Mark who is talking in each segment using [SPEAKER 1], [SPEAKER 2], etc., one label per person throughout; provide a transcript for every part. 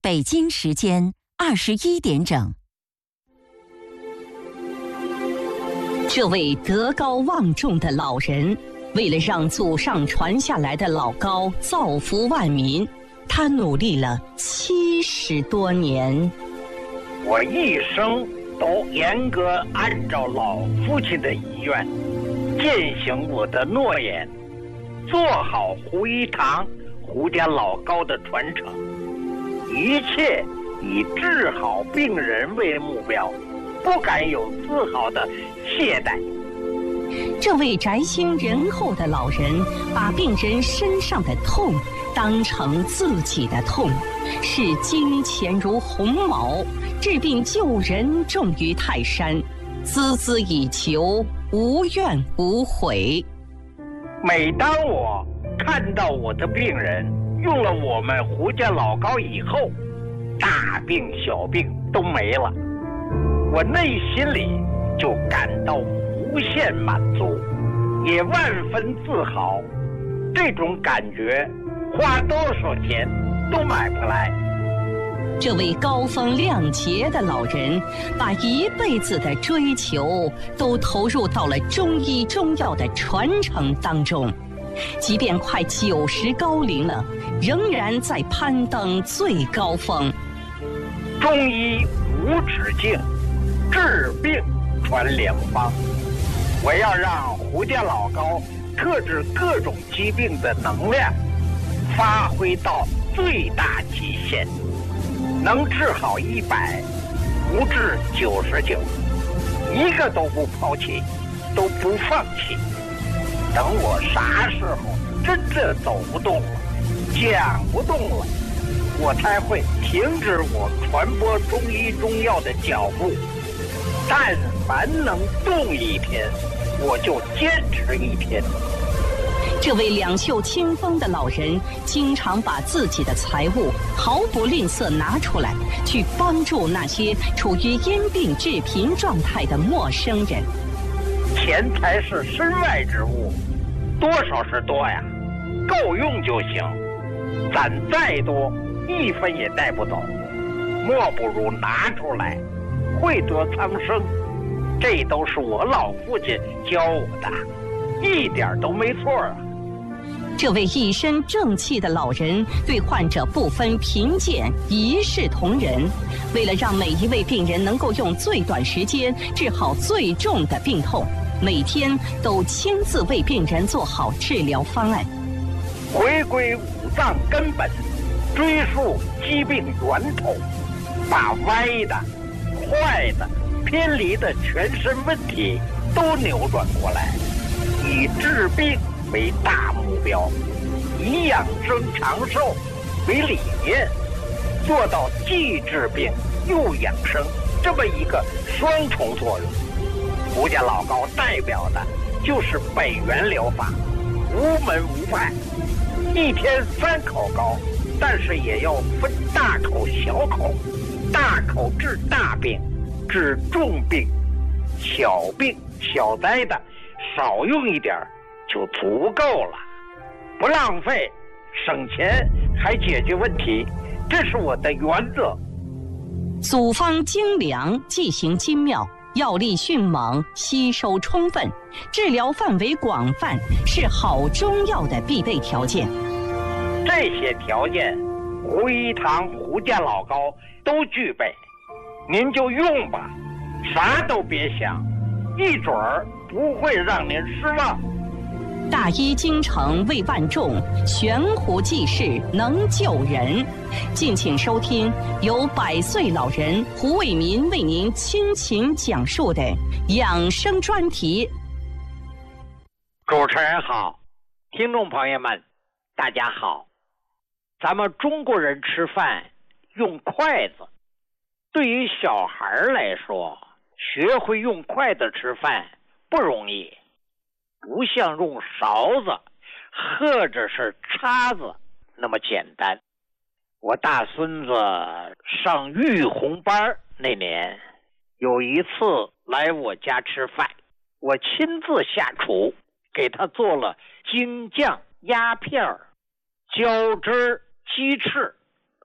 [SPEAKER 1] 北京时间21点整。
[SPEAKER 2] 这位德高望重的老人，为了让祖上传下来的老高造福万民，他努力了70多年。
[SPEAKER 3] 我一生都严格按照老父亲的遗愿，践行我的诺言，做好胡一堂、胡家老高的传承，一切以治好病人为目标，不敢有丝毫的懈怠。
[SPEAKER 2] 这位宅心仁厚的老人，把病人身上的痛当成自己的痛，视金钱如鸿毛，治病救人重于泰山，孜孜以求，无怨无悔。
[SPEAKER 3] 每当我看到我的病人用了我们胡家老高以后，大病小病都没了，我内心里就感到无限满足，也万分自豪。这种感觉花多少钱都买不来。
[SPEAKER 2] 这位高风亮节的老人，把一辈子的追求都投入到了中医中药的传承当中，即便快90高龄了，仍然在攀登最高峰。
[SPEAKER 3] 中医无止境，治病传良方。我要让胡家老高克制各种疾病的能量发挥到最大极限，能治好100，不治99，一个都不抛弃，都不放弃。等我啥时候真正走不动了，讲不动了，我才会停止我传播中医中药的脚步。但凡能动一天，我就坚持一天。
[SPEAKER 2] 这位两袖清风的老人，经常把自己的财物毫不吝啬拿出来，去帮助那些处于因病致贫状态的陌生人。
[SPEAKER 3] 钱财是身外之物，多少是多呀，够用就行。攒再多，1分也带不走，莫不如拿出来，惠泽苍生。这都是我老父亲教我的，一点都没错啊。
[SPEAKER 2] 这位一身正气的老人，对患者不分贫贱，一视同仁。为了让每一位病人能够用最短时间治好最重的病痛，每天都亲自为病人做好治疗方案。
[SPEAKER 3] 回归五脏根本，追溯疾病源头，把歪的、坏的、偏离的全身问题都扭转过来，以治病为大目标，以养生长寿为理念，做到既治病又养生这么一个双重作用。胡家老高代表的就是北元疗法，无门无派，一天3口高，但是也要分大口小口，大口治大病，治重病，小病小灾的少用一点就足够了，不浪费，省钱还解决问题，这是我的原则。
[SPEAKER 2] 组方精良，剂型精妙，药力迅猛，吸收充分，治疗范围广泛，是好中药的必备条件。
[SPEAKER 3] 这些条件，胡一堂、胡家老高都具备，您就用吧，啥都别想，一准儿不会让您失望。
[SPEAKER 2] 大医精诚为万众，悬壶济世能救人。敬请收听由100岁老人胡卫民为您倾情讲述的养生专题。
[SPEAKER 3] 主持人好，听众朋友们，大家好。咱们中国人吃饭用筷子，对于小孩来说，学会用筷子吃饭不容易，不像用勺子或者是叉子那么简单。我大孙子上育红班那年，有一次来我家吃饭，我亲自下厨，给他做了京酱、鸭片、椒汁、鸡翅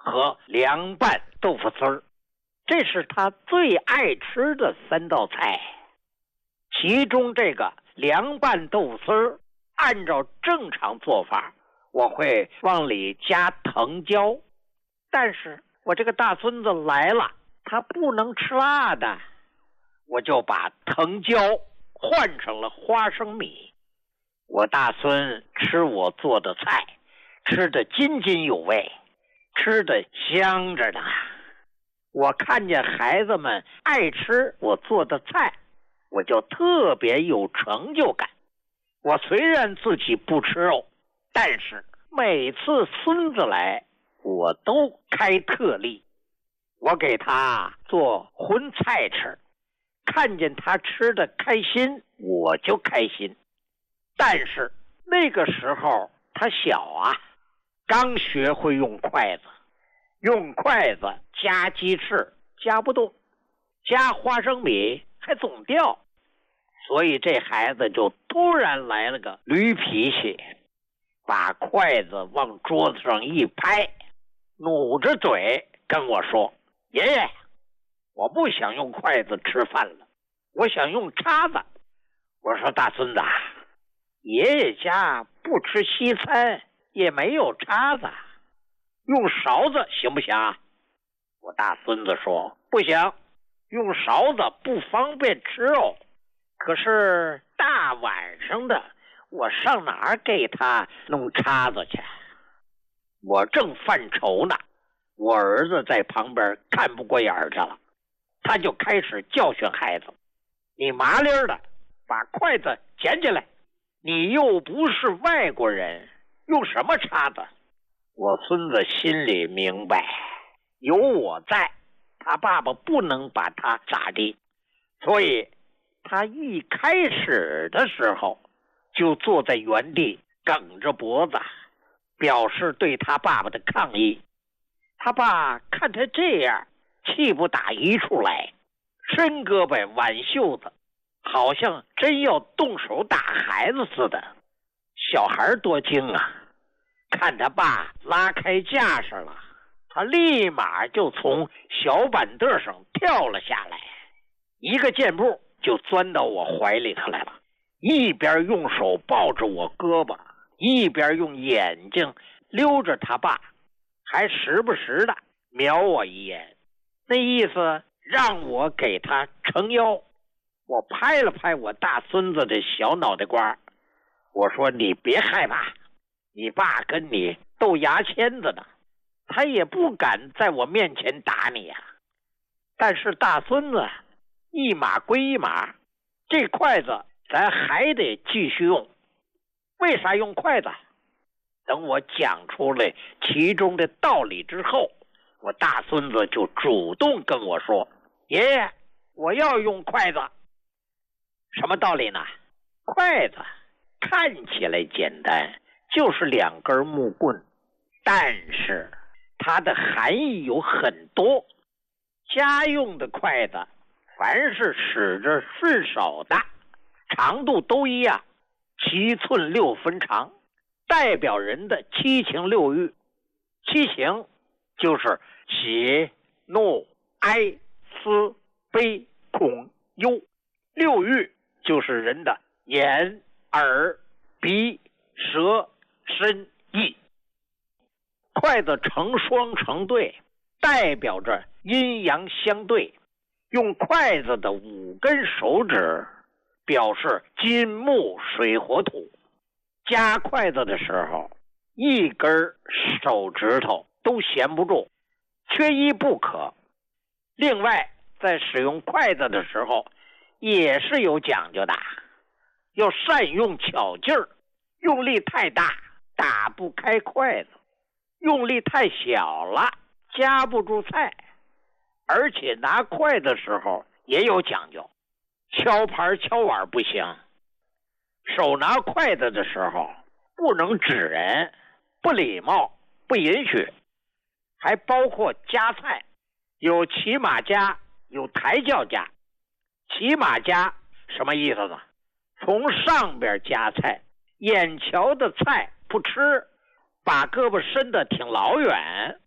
[SPEAKER 3] 和凉拌豆腐丝儿，这是他最爱吃的3道菜。其中这个凉拌豆腐丝儿，按照正常做法，我会往里加藤椒，但是我这个大孙子来了，他不能吃辣的，我就把藤椒换成了花生米。我大孙吃我做的菜，吃得津津有味，吃得香着呢。我看见孩子们爱吃我做的菜，我就特别有成就感。我虽然自己不吃肉，但是每次孙子来，我都开特例。我给他做荤菜吃，看见他吃得开心，我就开心。但是那个时候他小啊，刚学会用筷子，用筷子夹鸡翅夹不动，夹花生米还总掉，所以这孩子就突然来了个驴脾气，把筷子往桌子上一拍，努着嘴跟我说：“爷爷，我不想用筷子吃饭了，我想用叉子。”我说：“大孙子，爷爷家不吃西餐，也没有叉子，用勺子行不行？”我大孙子说：“不行，用勺子不方便吃肉，可是大晚上的，我上哪儿给他弄叉子去？”我正犯愁呢，我儿子在旁边看不过眼去了，他就开始教训孩子：“你麻利的把筷子捡起来，你又不是外国人，用什么叉子？”我孙子心里明白，有我在，他爸爸不能把他咋地，所以他一开始的时候就坐在原地梗着脖子，表示对他爸爸的抗议。他爸看他这样，气不打一处来，伸胳膊挽袖子，好像真要动手打孩子似的。小孩多精啊，看他爸拉开架势了，他立马就从小板凳上跳了下来，一个箭步就钻到我怀里头来了，一边用手抱着我胳膊，一边用眼睛溜着他爸，还时不时的瞄我一眼，那意思让我给他撑腰。我拍了拍我大孙子的小脑袋瓜，我说：“你别害怕，你爸跟你斗牙签子呢，他也不敢在我面前打你呀。”但是大孙子一码归一码，这筷子咱还得继续用。为啥用筷子？等我讲出来其中的道理之后，我大孙子就主动跟我说：“爷爷，我要用筷子。”什么道理呢？筷子看起来简单，就是2根木棍，但是它的含义有很多。家用的筷子凡是使着顺手的，长度都一样，7寸6分长，代表人的7情6欲。7情就是喜怒哀思悲恐忧，6欲就是人的眼耳鼻舌身意。筷子成双成对，代表着阴阳相对。用筷子的5根手指表示金木水火土。夹筷子的时候，1根手指头都闲不住，缺一不可。另外在使用筷子的时候也是有讲究的，要善用巧劲儿，用力太大打不开筷子，用力太小了夹不住菜。而且拿筷子的时候也有讲究，敲盘敲碗不行，手拿筷子的时候不能指人，不礼貌，不允许。还包括夹菜，有骑马夹，有抬轿夹。骑马夹什么意思呢？从上边夹菜，眼瞧的菜不吃，把胳膊伸得挺老远，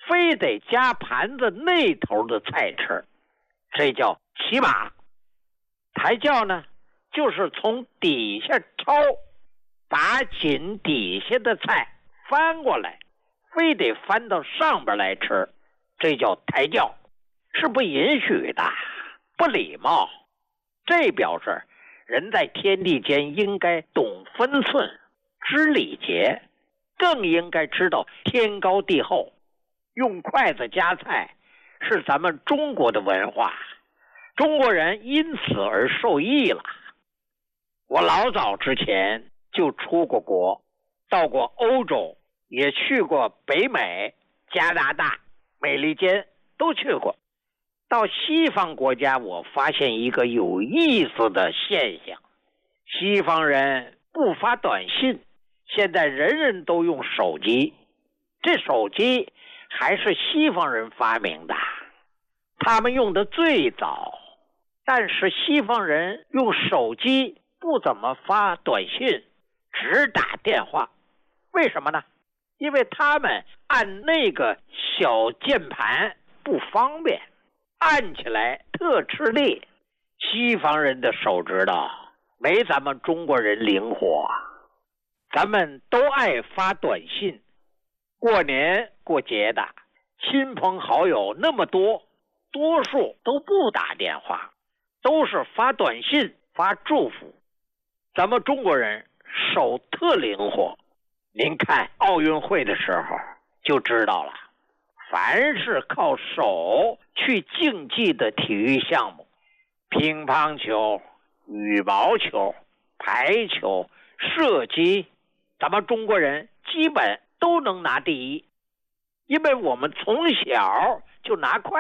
[SPEAKER 3] 非得夹盘子那头的菜吃，这叫骑马。抬轿呢，就是从底下抄，把紧底下的菜翻过来，非得翻到上边来吃，这叫抬轿，是不允许的，不礼貌。这表示人在天地间应该懂分寸，知礼节，更应该知道天高地厚。用筷子夹菜是咱们中国的文化，中国人因此而受益了。我老早之前就出过国，到过欧洲，也去过北美、加拿大、美利坚，都去过。到西方国家，我发现一个有意思的现象，西方人不发短信，现在人人都用手机，这手机还是西方人发明的，他们用的最早。但是西方人用手机不怎么发短信，只打电话。为什么呢？因为他们按那个小键盘不方便，按起来特吃力。西方人的手指头没咱们中国人灵活，咱们都爱发短信。过年过节的，亲朋好友那么多，多数都不打电话，都是发短信发祝福。咱们中国人手特灵活，您看奥运会的时候就知道了，凡是靠手去竞技的体育项目，乒乓球、羽毛球、排球、射击，咱们中国人基本都能拿第一，因为我们从小就拿筷